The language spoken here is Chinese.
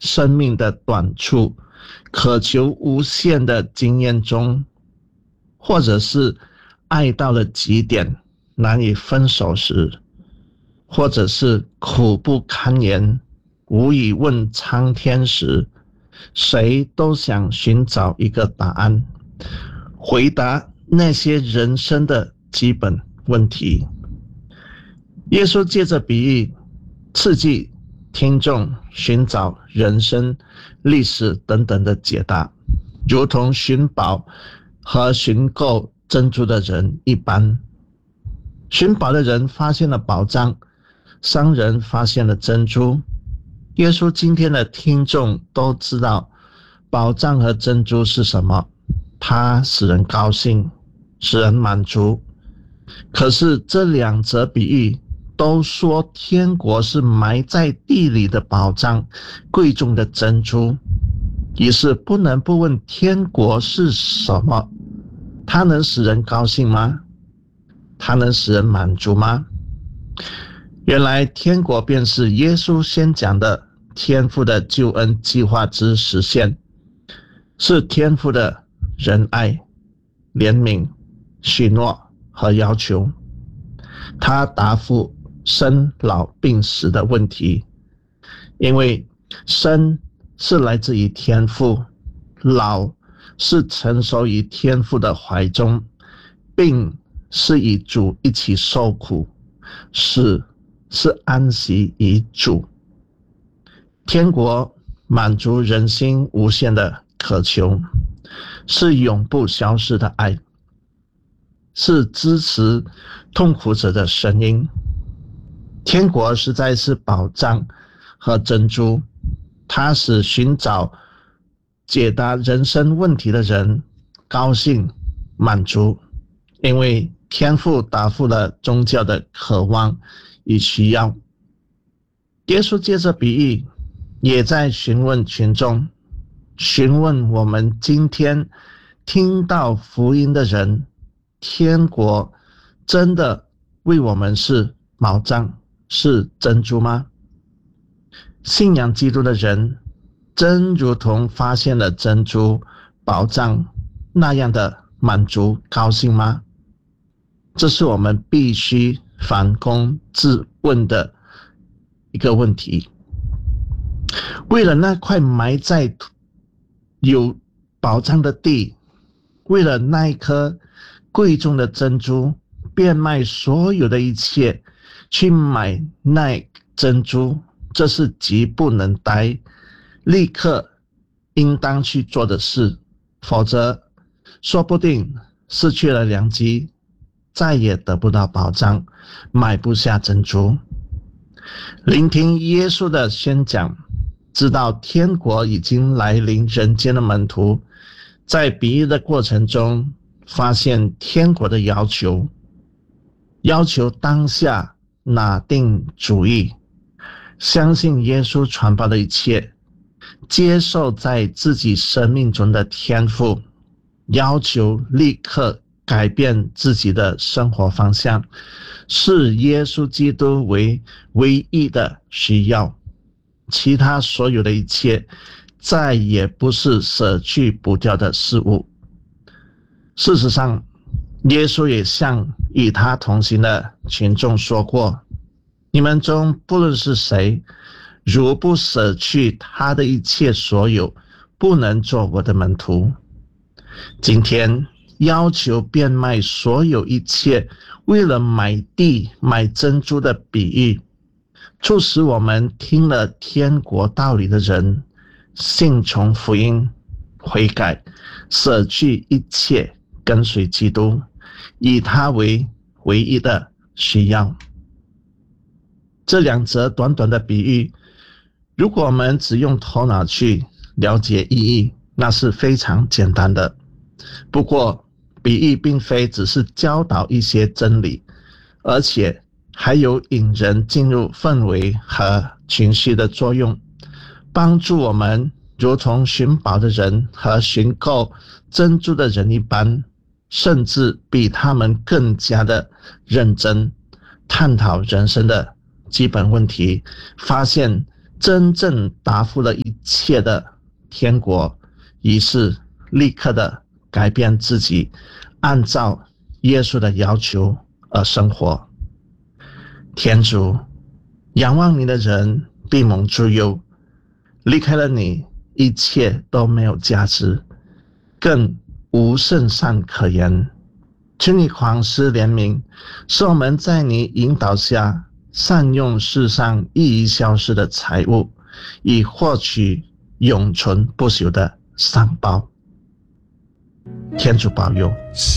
生命的短处，渴求无限的经验中，或者是爱到了极点难以分手时，或者是苦不堪言无以问苍天时，谁都想寻找一个答案，回答那些人生的基本问题。耶稣借着比喻刺激听众寻找人生、历史等等的解答，如同寻宝和寻购珍珠的人一般。寻宝的人发现了宝藏，商人发现了珍珠。耶稣今天的听众都知道宝藏和珍珠是什么，它使人高兴，使人满足。可是这两则比喻都说天国是埋在地里的宝藏，贵重的珍珠，于是不能不问天国是什么？它能使人高兴吗？它能使人满足吗？原来天国便是耶稣先讲的天父的救恩计划之实现，是天父的仁爱、怜悯、许诺和要求。他答复生老病死的问题，因为生是来自于天父，老是成熟于天父的怀中，病是与主一起受苦，死是安息于主。天国满足人心无限的渴求，是永不消失的爱，是支持痛苦者的声音。天国实在是宝藏和珍珠，它使寻找解答人生问题的人高兴满足，因为天父答复了宗教的渴望与需要。耶稣借着比喻也在询问群众，询问我们今天听到福音的人，天国真的为我们是宝藏，是珍珠吗？信仰基督的人真如同发现了珍珠宝藏那样的满足高兴吗？这是我们必须反躬自问的一个问题。为了那块埋在有宝藏的地，为了那一颗贵重的珍珠，变卖所有的一切去买那珍珠，这是极不能待，立刻应当去做的事，否则说不定失去了良机，再也得不到宝藏，买不下珍珠。聆听耶稣的宣讲，知道天国已经来临人间的门徒，在比喻的过程中发现天国的要求当下拿定主意，相信耶稣传播的一切，接受在自己生命中的天赋，要求立刻改变自己的生活方向，视耶稣基督为唯一的需要，其他所有的一切再也不是舍去不掉的事物。事实上，耶稣也向与他同行的群众说过，你们中不论是谁，如不舍去他的一切所有，不能做我的门徒。今天要求变卖所有一切，为了买地买珍珠的比喻，促使我们听了天国道理的人信从福音，悔改，舍去一切，跟随基督，以他为唯一的需要。这两则短短的比喻，如果我们只用头脑去了解意义，那是非常简单的。不过比喻并非只是教导一些真理，而且还有引人进入氛围和情绪的作用，帮助我们如同寻宝的人和寻购珍珠的人一般，甚至比他们更加的认真探讨人生的基本问题，发现真正答复了一切的天国，于是立刻的改变自己，按照耶稣的要求而生活。天主仰望你的人必蒙助佑，离开了你，一切都没有价值，更无圣善可言。求你广施怜悯，使我们在你引导下善用世上易于消失的财物，以获取永存不朽的赏报。天主保佑。